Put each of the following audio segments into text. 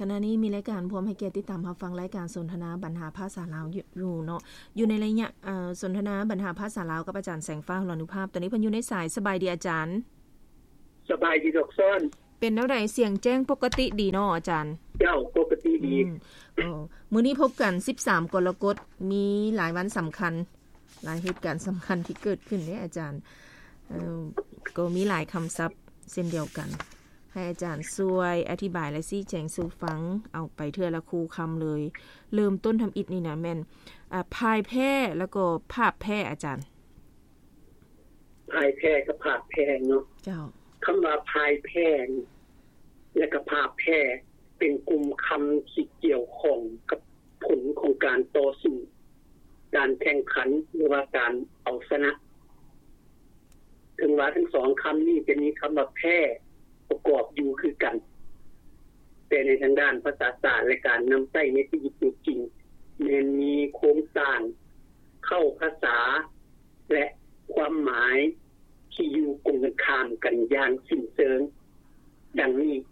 ขณะนี้มีรายการพร้อมให้เกียรติติดตามรับฟังรายการสนทนาบรรหาภาษาลาวอยู่เนาะอยู่ในระยะสนทนาบรรหาภาษาลาวกับอาจารย์แสงฟ้าหลอนุภาพตอนนี้เพิ่นอยู่ในสายสบายดีอาจารย์สบายดีดอกซ้อนเป็นแนวใดเสียงแจ้งปกติดีเนาะอาจารย์เจ้าปกติดีมื้อนี้พบกัน13กรกฎาคมมีหลายวันสำคัญหลายเหตุการณ์สำคัญที่เกิดขึ้นเนี่ยอาจารย์ก็มีหลายคำศัพท์เช่นเดียวกันให้อาจารย์ช่วยอธิบายและชี้แจงสู่ฟังเอาไปเทื่อละคู่คำเลยเริ่มต้นทำอิฐนี่นะแม่นพายแพร่แล้วก็ภาพแพร่อาจารย์พายแพร่กับภาพแพร่เนาะเจ้าคำว่าพายแพร่และก็ภาพแพร่เป็นกลุ่มคำที่เกี่ยวข้องกับผลของการต่อสู้การแข่งขันหรือว่าการเอาชนะถึงว่าทั้งสองคำนี้จะมีคำว่าแพร่ประกอบอยู่คือกันแต่ในทางด้านภาษาศาสตร์และการนำใช้ในชีวิตจริงมันมีโครงสร้างเข้าภาษาและความหมายที่อยู่ตรงกันข้ามกันอย่างสิ้นเชิงดังนี้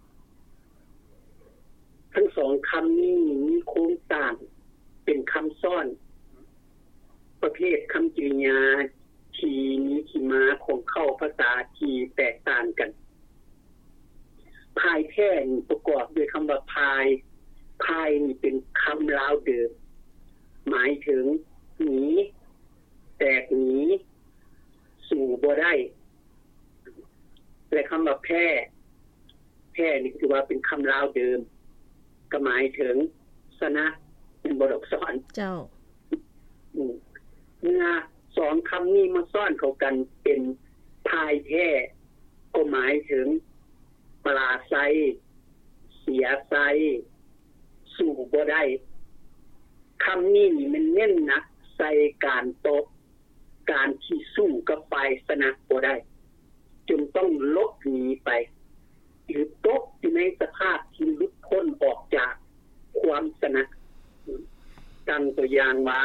ทั้งสองคำนี้มีโครงสร้างเป็นคำซ้อนประเภทคำกริยาที่มีที่มาของเข้าภาษาที่แตกต่างกันพายแพร่ประกอบด้วยคำว่าพายพายนี่เป็นคำลาวเดิมหมายถึงหนีแตกหนีสู่บ่ได้และคำว่าแพร่แพร่นี่คือว่าเป็นคำลาวเดิมก็หมายถึงชนะเป็นบทอักษรเจ้าเมื่อสองคำนี้มาซ้อนเข้ากันเป็นพายแพร่ก็หมายถึงปราศัยเสียไซสู่บ่ได้คำนี้มันเน้นนะใส่การตบการที่สู้กับฝ่ายชนะบ่ได้จนต้องลบหนีไปหรือตกอยู่ในสภาพที่หลุดพ้นออกจากความชนะตั้งตัวอย่างว่า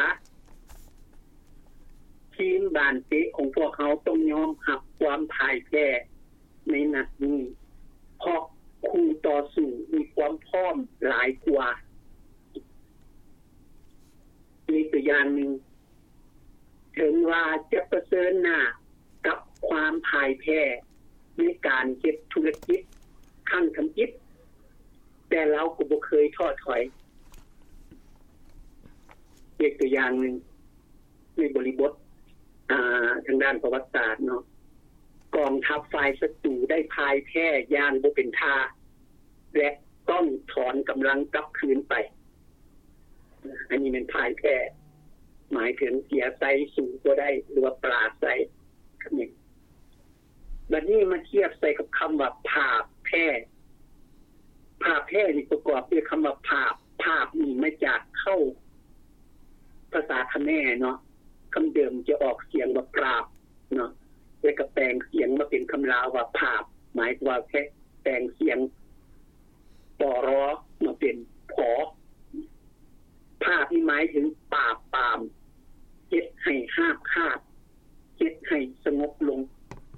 ทีมบานเตะของพวกเขาต้องยอมรับความพ่ายแพ้ในนัดนี้เพราะคู่ต่อสู้มีความพร้อมหลายกว่ามีตัวอย่างหนึ่งถึงว่าจะประเสริญหน้ากับความพ่ายแพ้ในการเฮ็ดธุรกิจขั้นทำอิฐแต่เราก็บ่เคยท้อถอยอีกตัวอย่างหนึ่งในบริบททางด้านประวัติศาสตร์เนาะกองทัพฝ่ายศัตรูได้พ่ายแพ้อย่างบ่เป็นท่าและต้องถอนกำลังกลับคืนไปอันนี้เป็นพ่ายแพ้หมายถึงเสียใจสู่บ่ได้หรือว่าปราศัยครับนี่บัดนี้มาเทียบใส่กับคำว่าภาพแพ้ภาพแพ้นี่ประกอบด้วยคำว่าภาพนี่มาจากเข้าภาษาเขมรเนาะคำเดิมจะออกเสียงว่าปราบเนาะแล้วก็แปลงเสียงมาเป็นคำลาวว่าภาพหมายว่าแค่แปลงเสียงปอรอมาเป็นผอภาพนี่หมายถึงปราบปรามเฮ็ดให้ห้ามคาบเฮ็ดให้สงบลง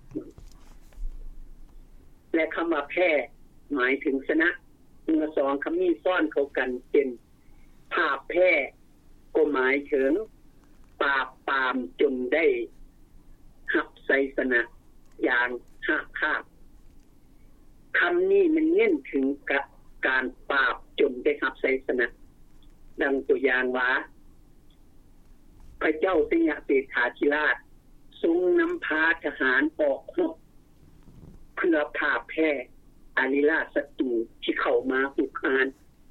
และคำว่าแพ้หมายถึงชนะเมื่อสองคำนี้ซ้อนเข้ากันเป็นภาพแพ้ก็หมายถึงปราบปรามจนได้รับชัยชนะอย่างห้ามคาบคำนี้มันเน้นถึงกับการปราบจนได้รับชัยชนะดังตัวอย่างว่าพระเจ้าสิงหเศรษฐาธิราชทรงนำพาทหารออกรบเพื่อพาแพ้อาริราชศัตรูที่เข้ามาหุกคาน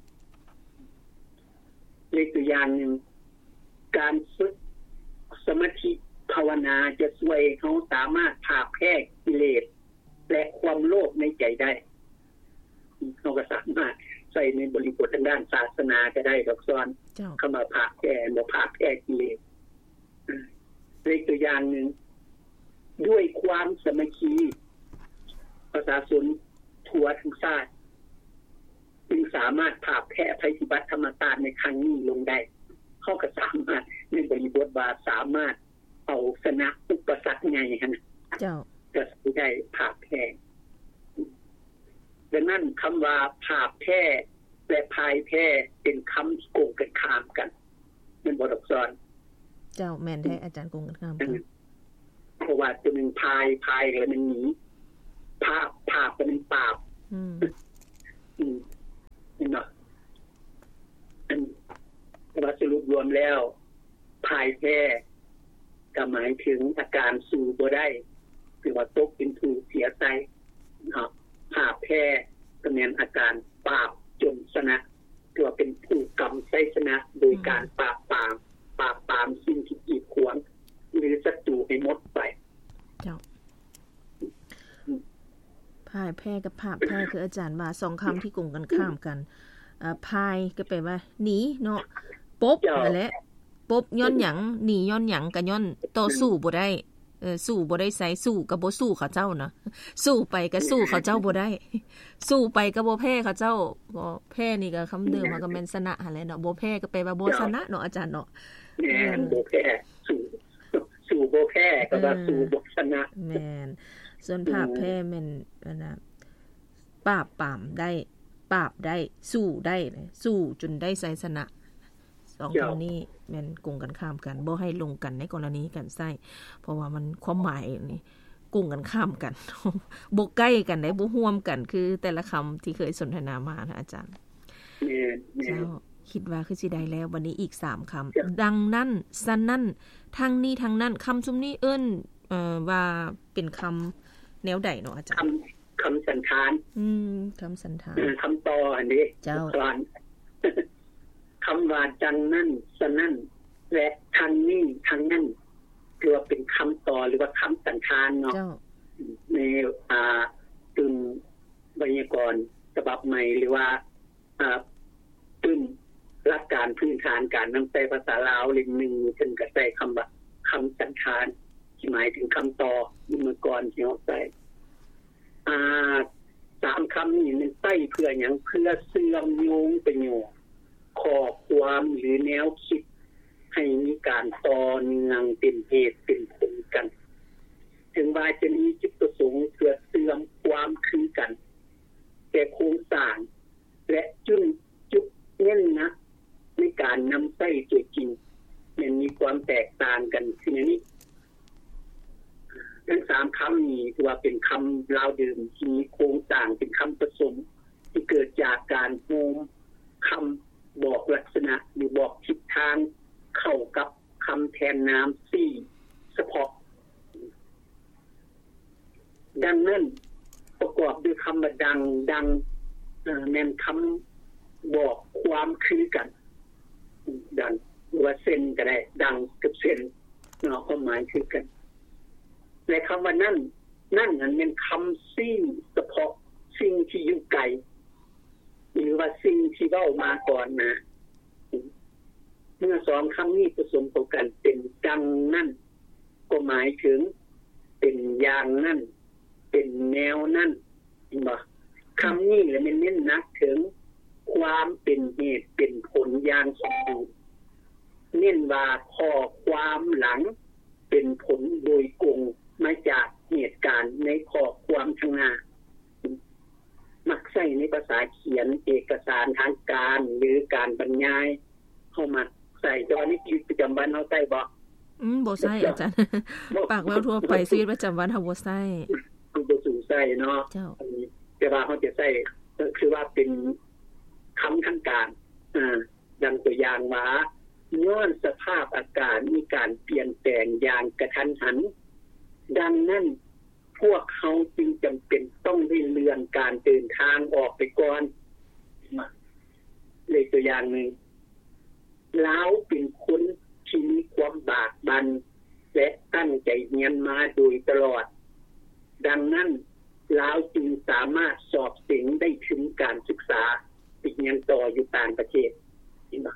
ในตัวอย่างหนึ่งการฝึกสมาธิภาวนาจะช่วยเขาสามารถพาแพ้กิเลสและความโลภในใจได้เขาก็สามารถใส่ในบริบททางด้านศาสนาก็ได้ดอกซ้อนเข้ามาพาแพ้บ่พาแพ้กิเลสในตัวอย่างหนึ่งด้วยความสามัคคีประชาชนทั่วทั้งชาติจึงสามารถพาแพ้ภัยพิบัติธรรมชาติในครั้งนี้ลงได้เขาก็สามารถในบริบทว่าสามารถเอาชนะอุปสรรคใหญ่หั่นเจ้าก็ได้พาแพ้ดังนั้นคำว่าพาแพ้และพ่ายแพ้เป็นคำที่โกงกันข้ามกันมันบ่ดอกซ้อนเจ้าแม่นแท้อาจารย์โกงกันข้ามกันเพราะว่าตัวนึงพายแล้วมันหนีภาพมันปราบนี่เนาะแต่ว่าสรุปรวมแล้วพายแพ้ก็หมายถึงอาการสู้บ่ได้คือว่าตกเป็นผู้เสียใจเนาะภาพแพ้ก็แม่นอาการปราบจนชนะตัวเป็นผู้กำชัยชนะโดยการปราบปรามสิ่งที่กีดขวางหรือศัตรูให้หมดไปเจ้าพ่ายแพ้กับภาพแพ้คืออาจารย์ว่า2คำที่กงกันข้ามกันพายก็แปลว่าหนีเนาะปบนั่นแหละปบย้อนหยังหนีย้อนหยังก็ย้อนต่อสู้บ่ได้สู้บ่ได้ใส่สู้ก็บ่สู้เขาเจ้านะสู้ไปก็สู้เขาเจ้าบ่ได้สู้ไปก็บ่แพ้เขาเจ้าบ่แพ้นี่ก็คำเดิมมันก็แม่นชนะหั่นแหละเนาะบ่แพ้ก็แปลว่าบ่ชนะเนาะอาจารย์เนาะแม่นบ่แพ้สู้บ่แพ้ก็ว่าสู้บ่ชนะแม่นส่วนภาพแพ้แม่นนะปราบปรามได้ปราบได้สู้ได้สู้จนได้ชัยชนะ2คำนี้แม่นกงกันข้ามกันบ่ให้ลงกันในกรณีกันใช้เพราะว่ามันความหมายนี่กงกันข้ามกันบ่ใกล้กันได้บ่ร่วมกันคือแต่ละคำที่เคยสนทนามานะอาจารย์เจ้าคิดว่าคือสิได้แล้ววันนี้อีก3คำดังนั้นซันนั้นทั้งนี้ทั้งนั้นคำซุมนี้เอิ้นว่าเป็นคำแนวใดเนาะอาจารย์คำสันธานคำสันธานคำต่ออันนี้เจ้าคำว่าจังนั้นสนั่นและทางนี้ทางนั้นคือว่าเป็นคำต่อหรือว่าคำสันธานเนาะในตึงไวยากรณ์ฉบับใหม่หรือว่าตึงหลักการพื้นฐานการนำใช้ภาษาลาวเล่มนึงเพิ่นก็ใช้คำว่าคำสันธานที่หมายถึงคำต่อเมื่อก่อนที่เฮาใช้3คำนี้มันใช้เพื่อหยังเพื่อเชื่อมโยงประโยชน์ข้อความหรือแนวคิดให้มีการต่อเนื่องเป็นเหตุเป็นผลกันถึงว่าจะมีจุดประสงค์เพื่อเชื่อมความคือกันแต่โครงสร้างและจุดเน้นนะในการนำใช้ตัวจริงมันมีความแตกต่างกันคืออย่างนี้ทั้ง3คำนี้ถือว่าเป็นคำลาวเดิมที่มีโครงสร้างเป็นคำผสมที่เกิดจากการโฮมคำบอกลักษณะหรือบอกทิศทางเข้ากับคำแทนนามสี่เฉพาะดังนั้นประกอบด้วยคำว่าดังแม่นคำบอกความคือกันดังหรือว่าเส้นก็ได้ดังกับเส้นเนาะความหมายคือกันและคำว่านั่นนั้นเป็นคำสิ่งเฉพาะสิ่งที่อยู่ไกลหรือว่าสิ่งที่เว้ามาก่อนนะเมื่อ2คำนี้ผสมกันเป็นดังนั่นก็หมายถึงเป็นอย่างนั่นเป็นแนวนั่นเห็นบ่คำนี้แล้วมันเน้นหนักถึงความเป็นเหตุเป็นผลอย่างสมบูรณ์เน้นว่าข้อความหลังเป็นผลโดยกงมาจากเหตุการณ์ในข้อความข้างหน้ามักใช้ในภาษาเขียนเอกสารทางการหรือการบรรยายเข้ามาใส่ตอนนี้ชีวิตประจำวันเฮาใช้บ่บ่ใช้อาจารย์ปากแววทั่วไปชีวิตประจำวันเฮาบ่ใช้คือบ่สูงใช้เนาะแต่ว่าเฮาจะใช้คือว่าเป็นคำทางการดังตัวอย่างว่าย้อนสภาพอากาศมีการเปลี่ยนแปลงอย่างกระทันหันดังนั้นพวกเขาจึงจำเป็นต้องได้เลื่อนการเดินทางออกไปก่อนเลยตัวอย่างนึงลาวเป็นคนที่มีความบากบั่นและตั้งใจเรียนมาโดยตลอดดังนั้นลาวจึงสามารถสอบเสร็จได้ถึงการศึกษาติดเรียนต่ออยู่ต่างประเทศเห็นบ่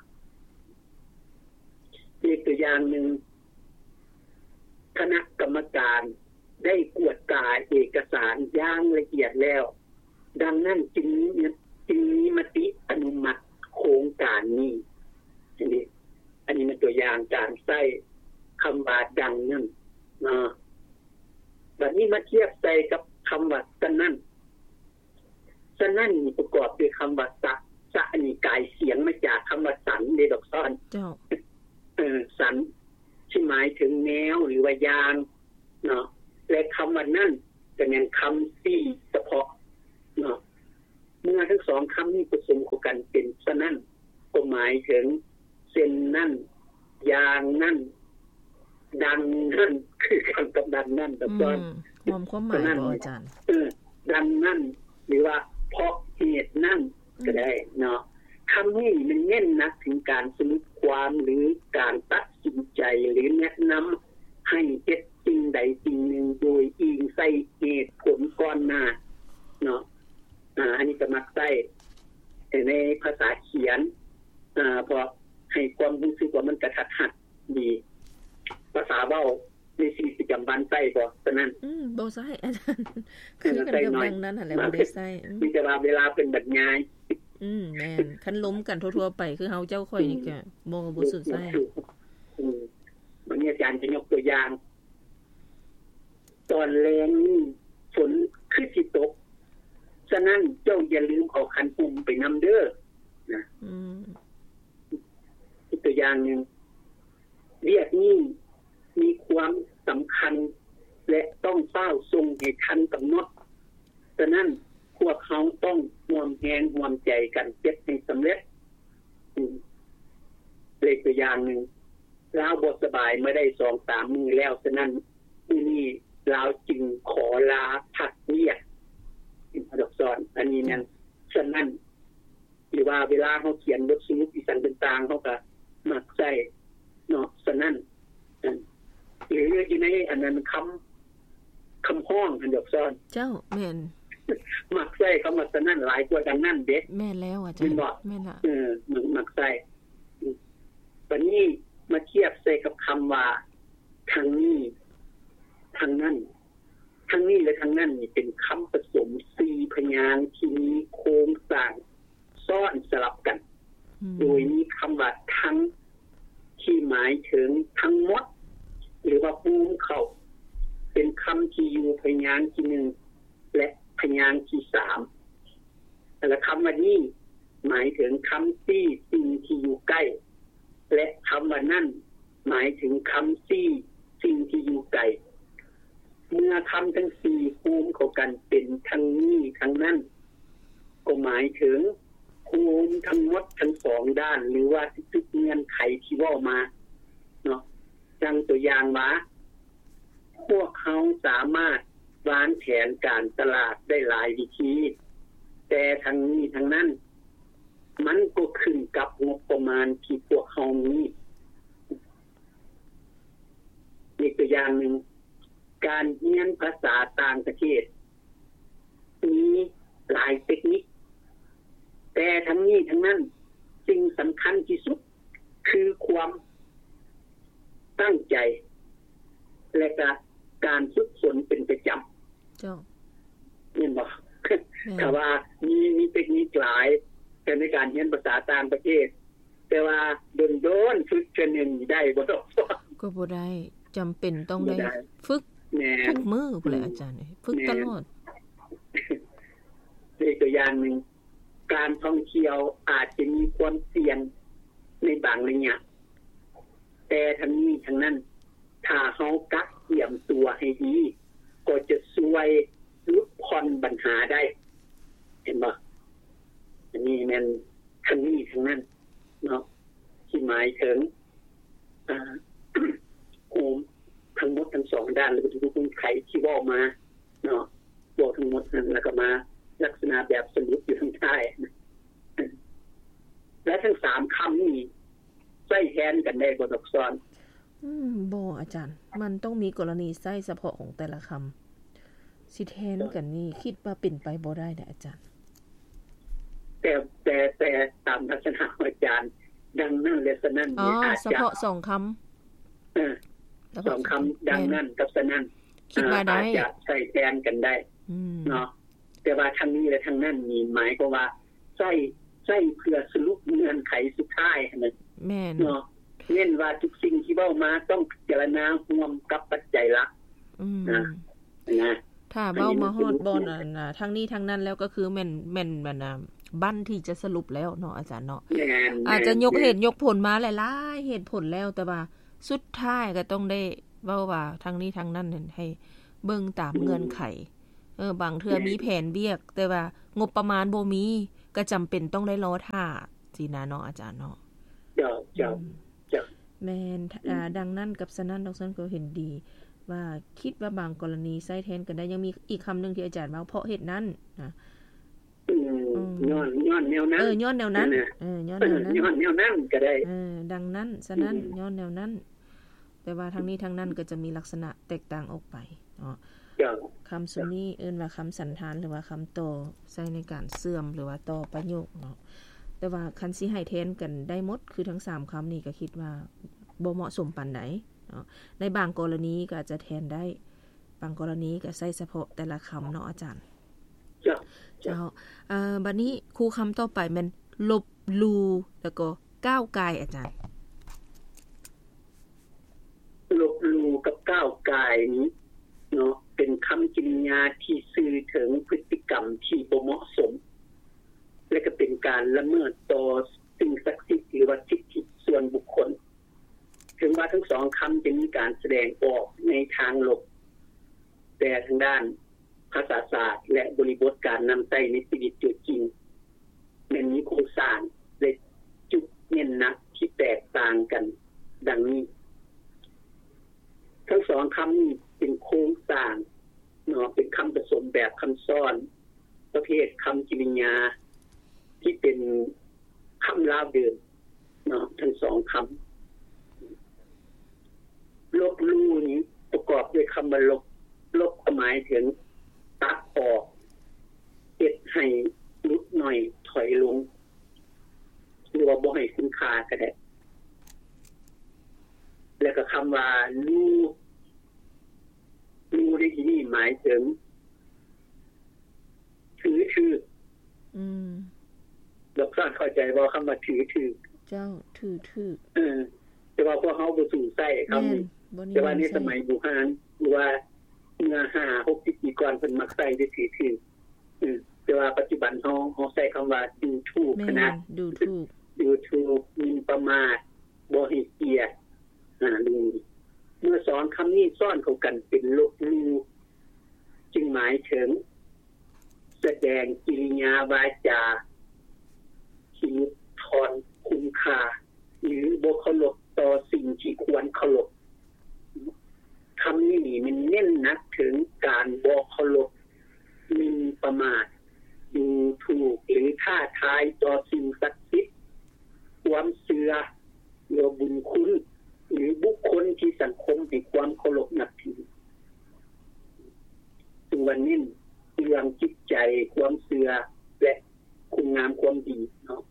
อีกตัวอย่างนึงคณะกรรมการได้ตรวจตราเอกสารอย่างละเอียดแล้วดังนั้นจึงมีมติอนุมัติโครงการนี้อันนี้เป็นตัวอย่างการใช้คำว่าดังนั้นบัดนี้มาเทียบใส่กับคำว่าสนั่นนี่ประกอบด้วยคำว่าสะนี่เจ้าสันที่หมายถึงแนวหรือว่ายางเนาะและคำว่านั่นจะเป็นคำที่เฉพาะเนาะเมื่อทั้งสองคำนี้ผสมกันเป็นสนั่นก็หมายถึงเส้นนั่นยางนั่นดังนั่นคือคำกับดังนั่นแต่ตอนรวมความหมายบ่อาจารย์ดังนั่นหรือว่าเพราะเหตุนั่นก็ได้เนาะคำนี้มันเน้นนะถึงการสรุปความหรือการตัดสินใจหรือแนะนำให้เฮ็ดสิ่งใดสิ่งหนึ่งโดยอิงใส่เหตุผลก่อนหน้าเนาะอันนี้ก็มักใช้ในภาษาเขียนเพราะให้ความรู้สึกว่ามันกระทัดหัดดีภาษาเว้าในชีวิตประจำวันใช้บ่ฉะนั้นบ่ใช้อาจารย์คือกันกับดังนั้นนั่นแหละบ่ได้ใช้มีแต่ว่าเวลาเป็นบรรยายแม่นคันล้มกันทั่วๆไปคือเฮาเจ้าข่อยนี่ก็บ่สึกใช้วันนี้อาจารย์จะยกตัวอย่างตอนแล้งฝนคือสิตกฉะนั้นเจ้าอย่าลืมเอาคันปุ่มไปนำเด้อนะตัวอย่างนึงเรียกนี้มีความสำคัญและต้องเฝ้าทรงให้ทันกำหนดฉะนั้นพวกเขาต้องร่วมแรงร่วมใจกันเฮ็ดให้สำเร็จเลยตัวอย่างนึงลาวบ่สบายไม่ได้ 2-3 มื้อแล้วฉะนั้นมื้อนี้ลาวจึงขอลาพักเวียกอักษรอันนี้นั่นฉะนั้นหรือว่าเวลาเฮาเขียนบทสรุปอีสันต่างๆเฮาก็มักใช้เนาะฉะนั้นหรืออยู่ในอันนั้นคำห้องอันดอกซ้อนเจ้าแม่นมักใช้คำว่าฉะนั้นหลายกว่าดังนั้นเด้แม่นแล้วอาจารย์แม่นล่ะมักใช้วันนี้มาเทียบใส่กับคำว่าทางนี้ทางนั้นทางนี้และทางนั้นนี่เป็นคำผสม4พยางค์ที่มีโครงสร้างซ้อนสลับกันโดยมีคำว่าทั้งที่หมายถึงทั้งหมดหรือว่าภูมิเข้าเป็นคำที่อยู่พยางค์ที่1และพยางค์ที่3แต่ละคำว่านี้หมายถึงคำที่สิ่งที่อยู่ใกล้และคำว่านั่นหมายถึงคำที่สิ่งที่อยู่ไกลเมื่อคำทั้ง4ภูมิเข้ากันเป็นทั้งนี้ทั้งนั้นก็หมายถึงภูมิทั้งหมดทั้ง2ด้านหรือว่าทุกเงื่อนไขที่ว่ามาเนาะจังตัวอย่างว่าพวกเขาสามารถวางแผนการตลาดได้หลายวิธีแต่ทั้งนี้ทั้งนั้นมันก็ขึ้นกับงบประมาณที่พวกเขามีอีกตัวอย่างนึงการเรียนภาษาต่างประเทศมีหลายเทคนิคแต่ทั้งนี้ทั้งนั้นสิ่งสำคัญที่สุดคือความตั้งใจและการฝึกฝนเป็นประจำเจ้าเห็นบ่แต่ว่ามีเทคนิคหลายในการเรียนภาษาต่างประเทศแต่ว่าโดนฝึกเทื่อนึงได้บ่ดอกก็บ่ได้จำเป็นต้องได้ฝึกทุกมื้อพุ่นแหละอาจารย์ฝึกตลอดอีกตัวอย่างนึงการท่องเที่ยวอาจจะมีความเสี่ยงในบางระยะแต่ทั้งนี้ทั้งนั้นถ้าเฮากักเตรียมตัวให้ดีก็จะช่วยลดผ่อนปัญหาได้เห็นบ่อันนี้แม่นทั้งนี้ทั้งนั้นเนาะที่หมายถึงภูมิทั้งหมดทั้ง2ด้านหรือทุกๆไขที่ว่ามาเนาะบอกทั้งหมดนั้นแล้วก็มาลักษณะแบบสรุปอยู่ข้างใต้และทั้ง3คำนี้ใช้แทนกันได้บ่ดอกซ้อนบ่อาจารย์มันต้องมีกรณีใช้เฉพาะของแต่ละคำสิแทนกันนี่คิดว่าเป็นไปบ่ได้นะอาจารย์แต่ตามลักษณะของอาจารย์ดังนั้นและสนั่นนี่อาจจะเฉพาะ2คำ 2คำดังนั้นกับสนั่นคิดว่าได้จะใช้แทนกันได้เนาะแต่ว่าทางนี้และทางนั้นมีหมายก็ว่าใช้เพื่อสรุปเงื่อนไขสุดท้ายนั่นแม่นเนาะเน้นว่าทุกสิ่งที่เว้ามาต้องพิจารณาร่วมกับปัจจัยหลักนะถ้าเว้ามาฮอดบ่นั่นน่ะทางนี้ทางนั้นแล้วก็คือแม่นบั้นที่จะสรุปแล้วเนาะอาจารย์เนาะแม่นอาจจะยกเหตุยกผลมาหลายๆเหตุผลแล้วแต่ว่าสุดท้ายก็ต้องได้เว้าว่าทางนี้ทางนั้นนั่นให้เบิ่งตามเงื่อนไขบางเทื่อมีแผนเวียกแต่ว่างบประมาณบ่มีก็จำเป็นต้องได้รอท่าสินะเนาะอาจารย์เนาะจ้ะแม่นดังนั้นกับสนั่นดอกซันก็เห็นดีว่าคิดว่าบางกรณีใช้แทนกันได้ยังมีอีกคำนึงที่อาจารย์ว่าเพราะเหตุนั้นนะย้อนแนวนั้นย้อนแนวนั้นย้อนแนวนั้นก็ได้ดังนั้นฉะนั้นย้อนแนวนั้นแต่ว่าทางนี้ทางนั้นก็จะมีลักษณะแตกต่างออกไปเนาะคำสุนี้เอิ้นว่าคำสันธานหรือว่าคำต่อใช้ในการเสื่อมหรือว่าต่อประโยคเนาะแต่ว่าคันสิให้แทนกันได้หมดคือทั้ง3คำนี้ก็คิดว่าบ่เหมาะสมปานใดเนาะในบางกรณีก็อาจจะแทนได้บางกรณีก็ใช้เฉพาะแต่ละคำเนาะอาจารย์เจ้าบัดนี้ครูคำต่อไปแม่นลบลูแล้วก็ก้าวกายอาจารย์ลบลูกับก้าวกายนี้เนาะเป็นคำกริยาที่สื่อถึงพฤติกรรมที่บ่เหมาะสมและก็เป็นการละเมิดต่อสิ่งศักดิ์สิทธิ์หรือว่าสิทธิส่วนบุคคลถึงว่าทั้งสองคำจะมีการแสดงออกในทางลบแต่ทางด้านภาษาศาสตร์และบริบทการนำใช้ในชีวิตจริงมันมีโครงสร้างและจุดเน้นหนักที่แตกต่างกันดังนี้ทั้งสองคำนี้เป็นโครงสร้างเนาะเป็นคำผสมแบบคำซ้อนประเภทคำกริยาที่เป็นคำลาวเดิมเนาะทั้งสองคำลบลู่นี้ประกอบด้วยคำว่าลบหมายถึงตัดออกเฮ็ดให้ลดหน่อยถอยลงหรือว่าบ่ให้คุณค่าก็ได้แล้วก็คำว่าลู่ในที่นี้หมายถึงถือดอกซ่อนเข้าใจว่าคำว่าถือเจ้าถือแต่ว่าพวกเขาบ่สู่ใช้คำนี้แต่ว่าในสมัยโบราณหรือว่าเมื่อ5-60 ปีก่อนเพิ่นมักใช้ได้ถือแต่ว่าปัจจุบันเฮาใช้คำว่าดูถูกนะดูถูกมีประมาทบ่ให้เกียรติเมื่อสอนคำนี้ซ้อนเข้ากันเป็นลบลู่จึงหมายถึงแสดงกิริยาวาจาที่ลดทอนคุณค่าหรือบ่เคารพต่อสิ่งที่ควรเคารพคำนี้มันเน้นหนักถึงการบ่เคารพหมิ่นประมาทดูถูกหรือท้าทายต่อสิ่งศักดิ์สิทธิ์ความเชื่อหรือบุญคุณหรือบุคคลที่สังคมให้ความเคารพนับถือซึ่งวันนี้เรื่องจิตใจความเชื่อและคุณงามความดีเนาะ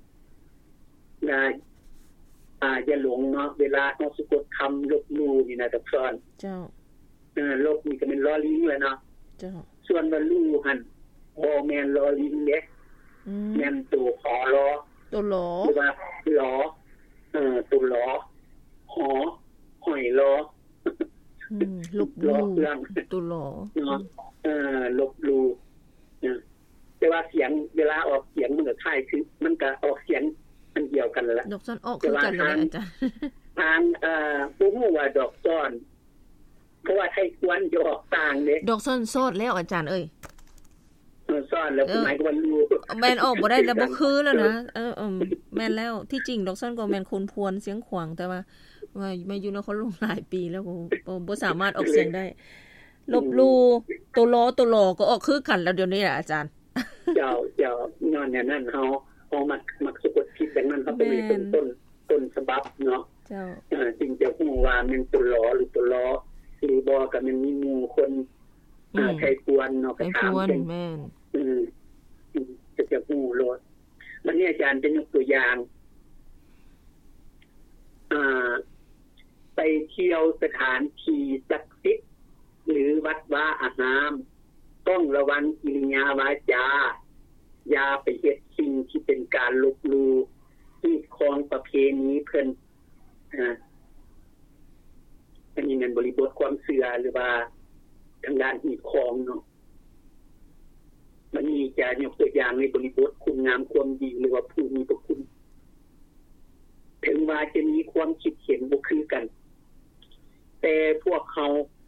อย่าหลงเนาะเวลาเราสะกดคำลบลู่นี่นะทุกท่านเจ้าลบนี่ก็เป็นลอลิงเลยเนาะเจ้าส่วนว่าลู่หั่นบ่แม่นลอลิงเด้แม่นตัวขอลอตัวหลอหรือว่าหลอตัวหลอหอหอยลอลบลู่ตัวหลอเนาะลบลู่แต่ว่าเสียงเวลาออกเสียงมันก็คล้ายคือมันก็ออกเสียงอันเดียวกันล่ะดอกซ้อนออกคือกันเลยอาจารย์ทางบ่ฮู้ว่าดอกซ้อนเพราะว่าไทยควนจะออกต่างเด้ดอกซ้อนโซดแล้วอาจารย์เอ้ยซ้อนแล้วหมายความว่ารู้แม่นออกบ่ได้แล้วบ่คือแล้วนะแม่นแล้วที่จริงดอกซ้อนก็แม่นคนพวนเสียงขวางแต่ว่ามาอยู่นครหลวงหลายปีแล้วก็บ่สามารถออกเสียงได้ลบลู่ตัวล้อก็ออกคือกันแล้วเดี๋ยวนี้อาจารย์เจ้านอนอย่างนั้นเฮามักสะกดผิดดังนั้นเขาเป็นต้นฉบับเนาะเจ้าจริงจะฮู้ว่ามันตัวล้อหรือตัวล้อหรือบ่ก็มันมีหมู่คนใครควรเนาะก็ถามเป็นแม่นจะฮู้โลดวันนี้อาจารย์จะยกตัวอย่างไปเที่ยวสถานที่ศักดิ์สิทธิ์หรือวัดวาอารามต้องระวังกิริยาวาจาอย่าไปเฮ็ดสิ่งที่เป็นการลบลู่ที่ของประเพณีเพิ่นอันนี้มันบริบทความเชื่อหรือว่าทางด้านอีกของเนาะมันมีจะยกตัวอย่างในบริบทคุณงามความดีหรือว่าผู้มีพระคุณถึงว่าจะมีความคิดเห็นบ่คือกันแต่พวกเขา